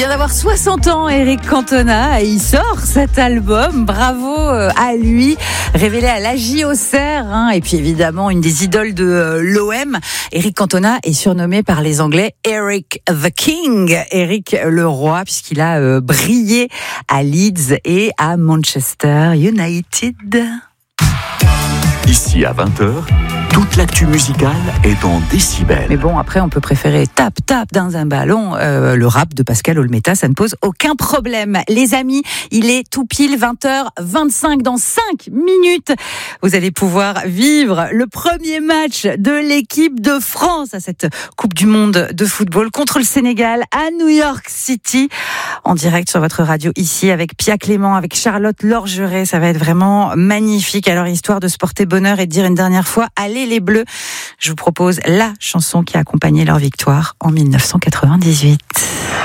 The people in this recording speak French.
Il vient d'avoir 60 ans, Eric Cantona, et il sort cet album. Bravo à lui, révélé à l'AJ Auxerre, et puis évidemment une des idoles de l'OM. Eric Cantona est surnommé par les Anglais Eric the King, Eric le roi, puisqu'il a brillé à Leeds et à Manchester United. Ici à 20h, toute l'actu musicale est en décibels. Mais bon, après, on peut préférer tape dans un ballon. Le rap de Pascal Olmeta, ça ne pose aucun problème. Les amis, il est tout pile 20h25. Dans 5 minutes, vous allez pouvoir vivre le premier match de l'équipe de France à cette Coupe du Monde de football contre le Sénégal à New York City. En direct sur votre radio ici avec Pia Clément, avec Charlotte Lorgeret. Ça va être vraiment magnifique. Alors, histoire de se porter bonheur et de dire une dernière fois, allez les Bleus. Je vous propose la chanson qui a accompagné leur victoire en 1998.